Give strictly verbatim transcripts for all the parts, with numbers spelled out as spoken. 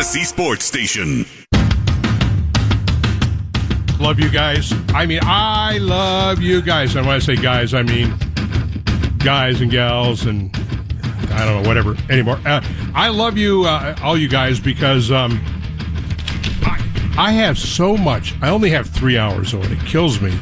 Odyssey Sports Station. Love you guys. I mean, I love you guys. And when I say guys, I mean guys and gals and I don't know, whatever anymore. Uh, I love you, uh, all you guys, because um, I, I have so much. I only have three hours on it. It kills me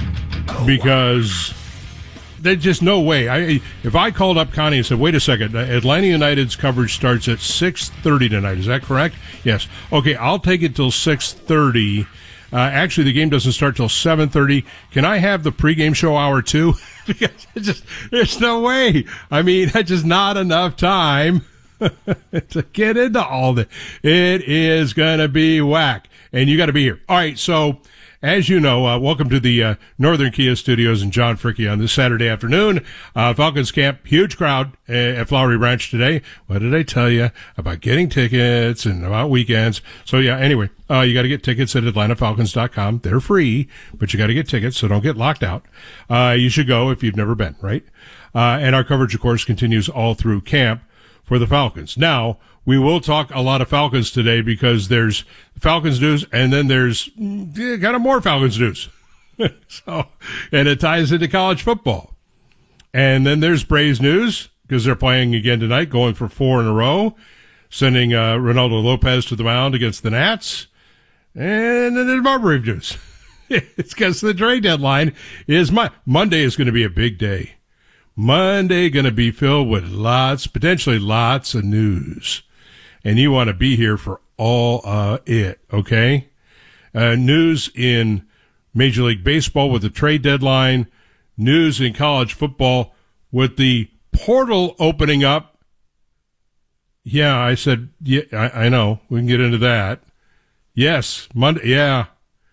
because there's just no way. I If I called up Connie and said, wait a second, Atlanta United's coverage starts at six thirty tonight. Is that correct? Yes. Okay, I'll take it till six thirty. Uh, actually, the game doesn't start till seven thirty. Can I have the pregame show hour too? Because it's just, there's no way. I mean, that's just not enough time to get into all this. It is going to be whack, and you got to be here. All right, so as you know, uh, welcome to the uh, Northern Kia Studios and John Fricke on this Saturday afternoon. Uh, Falcons camp, huge crowd uh, at Flowery Branch today. What did I tell you about getting tickets and about weekends? So, yeah, anyway, uh, you got to get tickets at Atlanta Falcons dot com. They're free, but you got to get tickets, so don't get locked out. Uh, you should go if you've never been, right? Uh, and our coverage, of course, continues all through camp for the Falcons. Now, we will talk a lot of Falcons today because there's Falcons news and then there's yeah, kind of more Falcons news. So, and it ties into college football. And then there's Braves news because they're playing again tonight, going for four in a row, sending uh, Ronaldo Lopez to the mound against the Nats. And then there's more Brave news. It's because the trade deadline is my Monday is going to be a big day. Monday going to be filled with lots, potentially lots of news. And you want to be here for all uh, it, okay? Uh, news in Major League Baseball with the trade deadline, news in college football with the portal opening up. Yeah, I said, yeah, I, I know. We can get into that. Yes, Monday, yeah.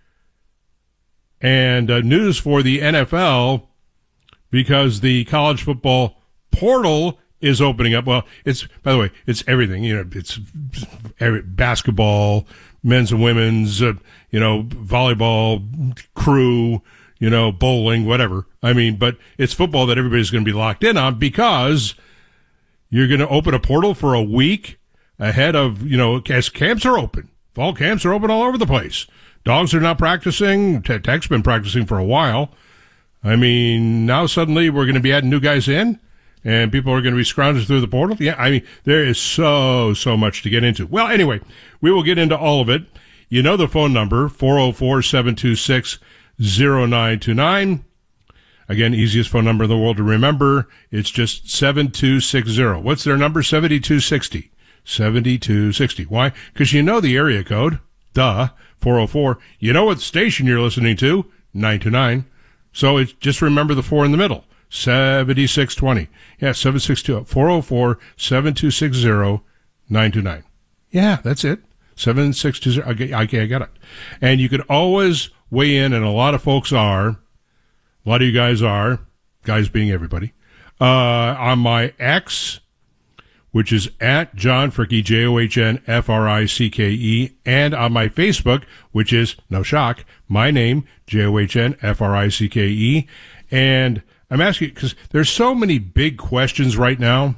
And uh, news for the N F L because the college football portal is opening up. Well, it's, by the way, it's everything. You know, it's every, basketball, men's and women's, uh, you know, volleyball, crew, you know, bowling, whatever. I mean, but it's football that everybody's going to be locked in on because you're going to open a portal for a week ahead of, you know, as camps are open. Fall camps are open all over the place. Dogs are not practicing. Tech's been practicing for a while. I mean, now suddenly we're going to be adding new guys in, and people are going to be scrounging through the portal. Yeah, I mean, there is so, so much to get into. Well, anyway, we will get into all of it. You know the phone number, four oh four, seven two six, oh nine two nine. Again, easiest phone number in the world to remember. It's just seven two six zero. What's their number? seventy-two sixty. seventy-two sixty. Why? Because you know the area code. Duh. four oh four. You know what station you're listening to? nine two nine. So it's just remember the four in the middle. seventy-six twenty. Yeah, seven six two, four oh four, seven two six zero, nine two nine. Yeah, that's it. seven six two zero. Okay, okay, I got it. And you can always weigh in, and a lot of folks are, a lot of you guys are, guys being everybody, uh, on my X, which is at John Fricke, J O H N F R I C K E, and on my Facebook, which is, no shock, my name, J O H N F R I C K E. And I'm asking, because there's so many big questions right now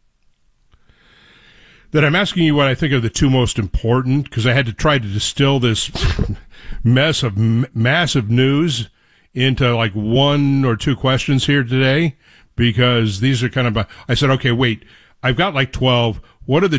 that I'm asking you what I think are the two most important, because I had to try to distill this mess of m- massive news into like one or two questions here today, because these are kind of, I said, okay, wait, I've got like twelve. What are the